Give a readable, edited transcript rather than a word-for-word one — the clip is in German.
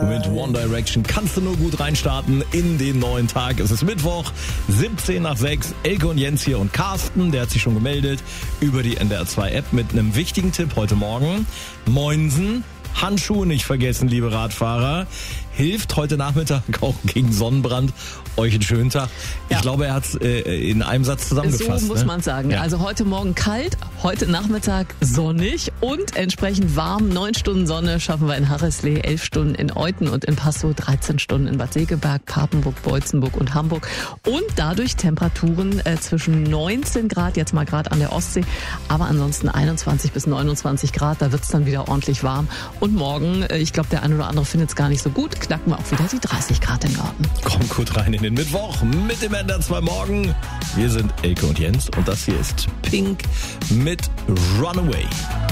Mit One Direction kannst du nur gut reinstarten in den neuen Tag. Es ist Mittwoch, 17 nach 6. Elke und Jens hier und Carsten, der hat sich schon gemeldet über die NDR 2 App mit einem wichtigen Tipp heute Morgen. Moinsen, Handschuhe nicht vergessen, liebe Radfahrer. Hilft heute Nachmittag auch gegen Sonnenbrand. Euch einen schönen Tag. Ja. Ich glaube, er hat es in einem Satz zusammengefasst. So muss man sagen. Ja. Also heute Morgen kalt, heute Nachmittag sonnig und entsprechend warm. 9 Stunden Sonne schaffen wir in Harrisley, 11 Stunden in Euthen und in Passow, 13 Stunden in Bad Segeberg, Papenburg, Beutzenburg und Hamburg. Und dadurch Temperaturen zwischen 19 Grad, jetzt mal gerade an der Ostsee, aber ansonsten 21 bis 29 Grad. Da wird's dann wieder ordentlich warm. Und morgen, ich glaube, der eine oder andere findet es gar nicht so gut, knacken wir auch wieder die 30 Grad im Norden. Kommt gut rein in den Mittwoch mit dem NDR 2 Morgen. Wir sind Elke und Jens und das hier ist Pink mit Runaway.